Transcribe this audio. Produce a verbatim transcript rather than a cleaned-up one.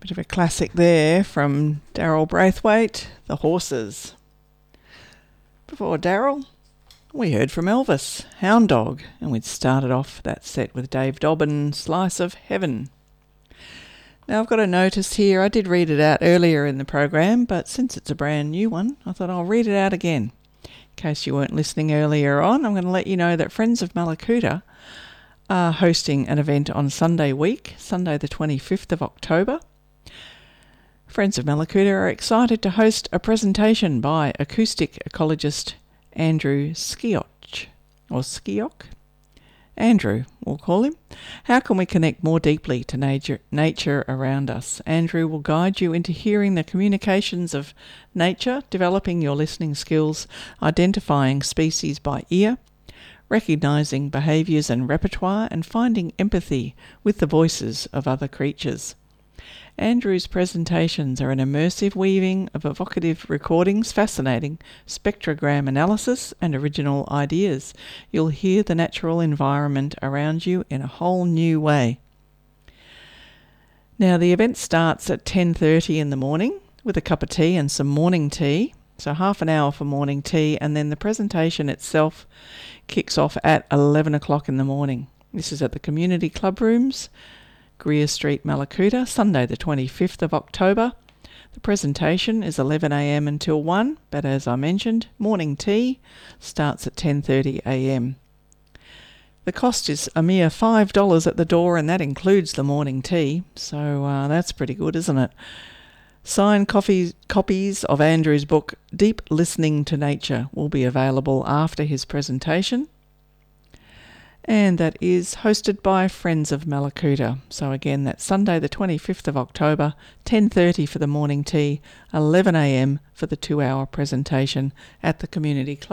Bit of a classic there from Daryl Braithwaite, The Horses. Before Daryl, we heard from Elvis, Hound Dog, and we'd started off that set with Dave Dobbin, Slice of Heaven. Now I've got a notice here. I did read it out earlier in the program, but since it's a brand new one, I thought I'll read it out again. In case you weren't listening earlier on, I'm going to let you know that Friends of Mallacoota are hosting an event on Sunday week, Sunday the twenty-fifth of October. Friends of Mallacoota are excited to host a presentation by acoustic ecologist Andrew Skiok, or Skiok? Andrew, we'll call him. How can we connect more deeply to nature, nature around us? Andrew will guide you into hearing the communications of nature, developing your listening skills, identifying species by ear, recognising behaviours and repertoire, and finding empathy with the voices of other creatures. Andrew's presentations are an immersive weaving of evocative recordings, fascinating spectrogram analysis, and original ideas. You'll hear the natural environment around you in a whole new way. Now, the event starts at ten thirty in the morning with a cup of tea and some morning tea. So half an hour for morning tea, and then the presentation itself kicks off at eleven o'clock in the morning. This is at the Community Club Rooms, Greer Street, Mallacoota, Sunday the twenty-fifth of October. The presentation is eleven a m until one, but as I mentioned, morning tea starts at ten thirty a m. The cost is a mere five dollars at the door, and that includes the morning tea, so uh, that's pretty good, isn't it? Signed coffees, copies of Andrew's book, Deep Listening to Nature, will be available after his presentation. And that is hosted by Friends of Mallacoota. So again, that's Sunday the twenty-fifth of October, ten thirty for the morning tea, eleven a m for the two-hour presentation at the Community Club.